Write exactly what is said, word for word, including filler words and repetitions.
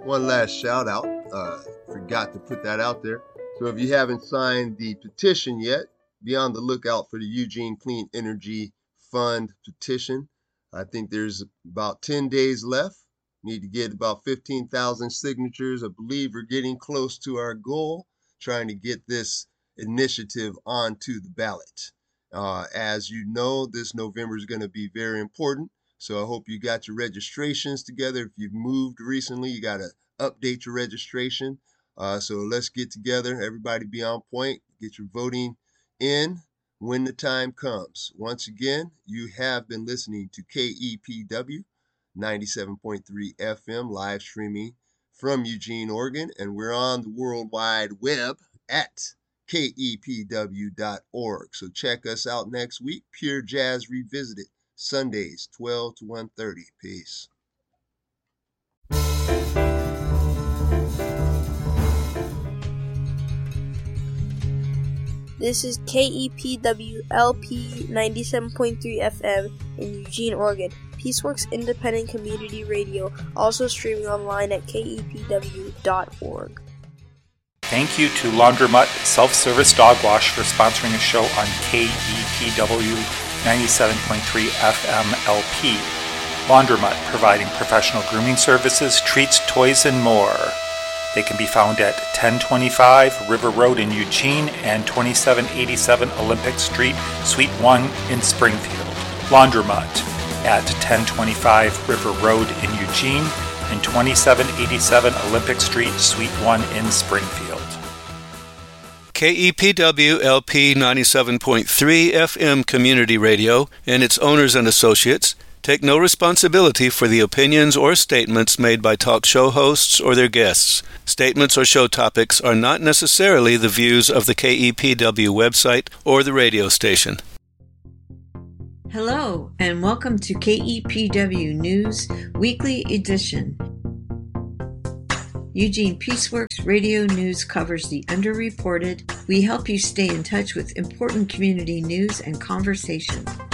one last shout out. Uh, forgot to put that out there. So if you haven't signed the petition yet, be on the lookout for the Eugene Clean Energy Fund petition. I think there's about ten days left. Need to get about fifteen thousand signatures. I believe we're getting close to our goal, trying to get this initiative onto the ballot. Uh, as you know, this November is going to be very important. So I hope you got your registrations together. If you've moved recently, you got to update your registration. Uh, so let's get together. Everybody be on point. Get your voting in when the time comes. Once again, you have been listening to K E P W ninety-seven point three F M live streaming from Eugene, Oregon, and we're on the World Wide Web at K E P W dot org. So check us out next week. Pure Jazz Revisited, Sundays, twelve to one thirty. Peace. This is K E P W L P ninety-seven point three F M in Eugene, Oregon. Peaceworks Independent Community Radio, also streaming online at K E P W dot org. Thank you to Laundromat Self-Service Dog Wash for sponsoring a show on K E P W ninety-seven point three F M L P. Laundromat, providing professional grooming services, treats, toys, and more. They can be found at ten twenty-five River Road in Eugene and twenty-seven eighty-seven Olympic Street, Suite one in Springfield. Laundromat at ten twenty-five River Road in Eugene and twenty-seven eighty-seven Olympic Street, Suite one in Springfield. K E P W L P ninety-seven point three F M Community Radio and its owners and associates take no responsibility for the opinions or statements made by talk show hosts or their guests. Statements or show topics are not necessarily the views of the K E P W website or the radio station. Hello, and welcome to K E P W News Weekly Edition. Eugene Peaceworks Radio News covers the underreported. We help you stay in touch with important community news and conversation.